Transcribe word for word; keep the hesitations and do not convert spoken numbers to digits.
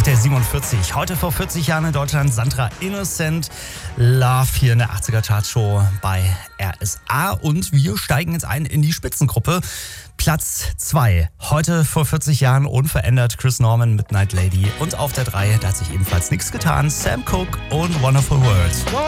der siebenundvierzig. Heute vor vierzig Jahren in Deutschland Sandra Innocent. Love hier in der achtziger Chartshow bei R S A. Und wir steigen jetzt ein in die Spitzengruppe. Platz zwei. Heute vor vierzig Jahren unverändert Chris Norman, Midnight Lady. Und auf der drei, da hat sich ebenfalls nichts getan. Sam Cooke und Wonderful World.